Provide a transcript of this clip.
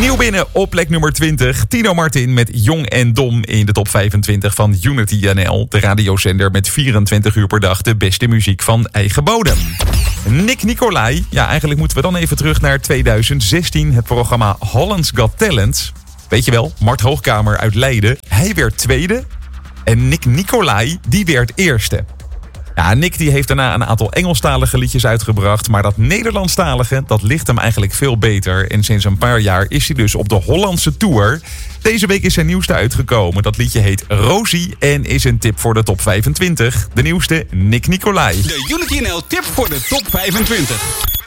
Nieuw binnen op plek nummer 20. Tino Martin met Jong en Dom in de top 25 van Unity NL. De radiozender met 24 uur per dag de beste muziek van eigen bodem. Nick Nicolai. Ja, eigenlijk moeten we dan even terug naar 2016. Het programma Holland's Got Talent. Weet je wel, Mart Hoogkamer uit Leiden. Hij werd tweede. En Nick Nicolai, die werd eerste. Ja, Nick die heeft daarna een aantal Engelstalige liedjes uitgebracht. Maar dat Nederlandstalige, dat ligt hem eigenlijk veel beter. En sinds een paar jaar is hij dus op de Hollandse tour. Deze week is zijn nieuwste uitgekomen. Dat liedje heet Rosie en is een tip voor de top 25. De nieuwste, Nick Nicolai. De Unity NL tip voor de top 25.